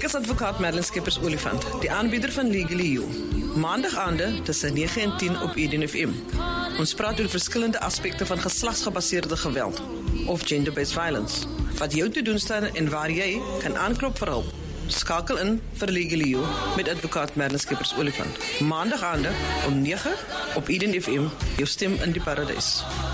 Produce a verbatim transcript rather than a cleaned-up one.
Ek is advokaat Merlin Skeepers-Olifant, die aanbieder van Legally You. Maandagaande tussen nege en tien op Eden F M. Ons praat oor verskillende aspekte van geslagsgebaseerde geweld of gender-based violence. Wat jou te doen staan en waar jy kan aanklop vir hulp. Skakel in vir Legally You met advokaat Merlin Skeepers-Olifant. Maandagaande om nege op Eden F M, jou stem in die paradys.